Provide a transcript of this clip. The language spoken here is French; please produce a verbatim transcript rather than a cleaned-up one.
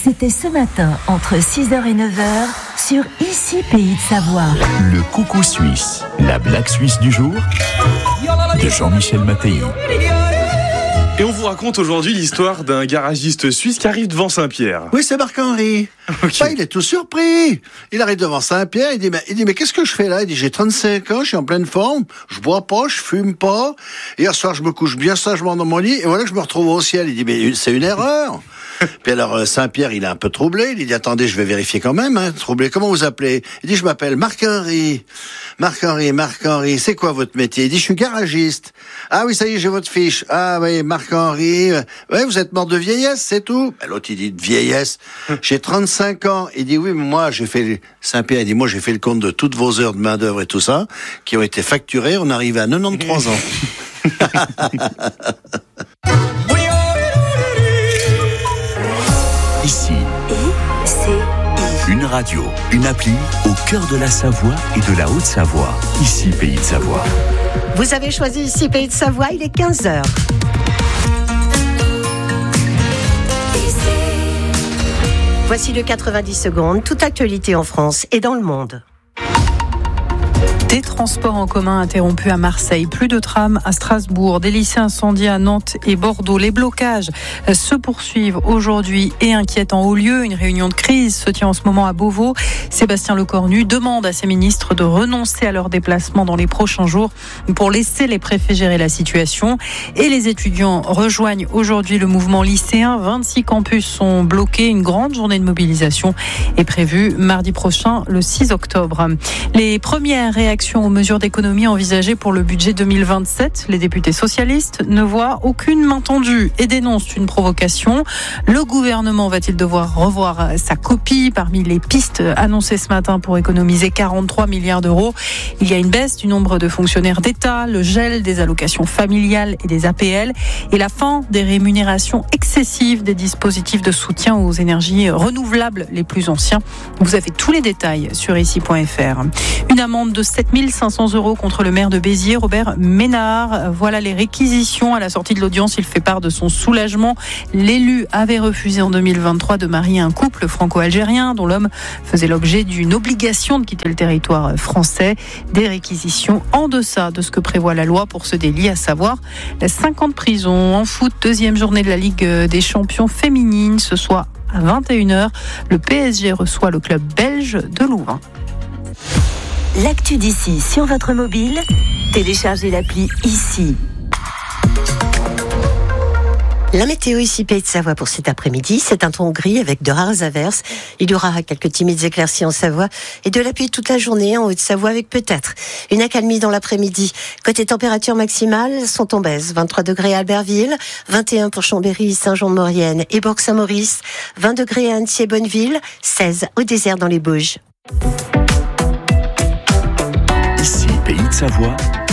C'était ce matin entre six heures et neuf heures sur Ici Pays de Savoie. Le coucou suisse, la blague suisse du jour de Jean-Michel Mattei. Et on vous raconte aujourd'hui l'histoire d'un garagiste suisse qui arrive devant Saint-Pierre. Oui, c'est Marc-Henri. Okay. Bah, il est tout surpris. Il arrive devant Saint-Pierre, il dit, mais, il dit, mais qu'est-ce que je fais là? Il dit, j'ai trente-cinq ans, je suis en pleine forme, je bois pas, je fume pas. Hier soir, je me couche bien sagement dans mon lit, et voilà que je me retrouve au ciel. Il dit, mais c'est une erreur. Puis alors, Saint-Pierre, il est un peu troublé. Il dit, attendez, je vais vérifier quand même, hein, troublé. Comment vous appelez? Il dit, je m'appelle Marc-Henri. Marc-Henri, Marc-Henri, c'est quoi votre métier? Il dit, je suis garagiste. Ah oui, ça y est, j'ai votre fiche. Ah oui, Marc-Henri. Ouais, vous êtes mort de vieillesse, c'est tout? Ben, l'autre, il dit, de vieillesse. J'ai trente-cinq ans. Il dit, oui, mais moi, j'ai fait, Saint-Pierre, il dit, moi, j'ai fait le compte de toutes vos heures de main-d'œuvre et tout ça, qui ont été facturées. On arrive à quatre-vingt-treize ans. Ici, I C I. une radio, une appli au cœur de la Savoie et de la Haute-Savoie. Ici, Pays de Savoie. Vous avez choisi Ici Pays de Savoie, il est quinze heures. Voici le quatre-vingt-dix secondes, toute actualité en France et dans le monde. Des transports en commun interrompus à Marseille, plus de trams à Strasbourg, des lycées incendiés à Nantes et Bordeaux. Les blocages se poursuivent aujourd'hui et inquiètent en haut lieu. Une réunion de crise se tient en ce moment à Beauvau. Sébastien Lecornu demande à ses ministres de renoncer à leurs déplacements dans les prochains jours pour laisser les préfets gérer la situation. Et les étudiants rejoignent aujourd'hui le mouvement lycéen. vingt-six campus sont bloqués. Une grande journée de mobilisation est prévue mardi prochain, le six octobre. Les premières réactions aux mesures d'économie envisagées pour le budget deux mille vingt-sept. Les députés socialistes ne voient aucune main tendue et dénoncent une provocation. Le gouvernement va-t-il devoir revoir sa copie? Parmi les pistes annoncées ce matin pour économiser quarante-trois milliards d'euros, il y a une baisse du nombre de fonctionnaires d'État, le gel des allocations familiales et des A P L et la fin des rémunérations excessives des dispositifs de soutien aux énergies renouvelables les plus anciens. Vous avez tous les détails sur ici point f r. Une amende de sept mille cinq cents euros contre le maire de Béziers, Robert Ménard. Voilà les réquisitions. À la sortie de l'audience, il fait part de son soulagement. L'élu avait refusé en deux mille vingt-trois de marier un couple franco-algérien dont l'homme faisait l'objet d'une obligation de quitter le territoire français. Des réquisitions en deçà de ce que prévoit la loi pour ce délit, à savoir cinquante prisons. En foot, deuxième journée de la Ligue des champions féminines. Ce soir à vingt et une heures, le P S G reçoit le club belge de Louvain. L'actu d'ici sur votre mobile, téléchargez l'appli Ici. La météo ici Pays de Savoie pour cet après-midi, c'est un temps gris avec de rares averses. Il y aura quelques timides éclaircies en Savoie et de la pluie toute la journée en Haute-Savoie avec peut-être une accalmie dans l'après-midi. Côté température maximale, sont en baisse. vingt-trois degrés à Albertville, vingt et un pour Chambéry, Saint-Jean-de-Maurienne et Bourg-Saint-Maurice, vingt degrés à Annecy et Bonneville, seize au désert dans les Bauges. Ici, Pays de Savoie,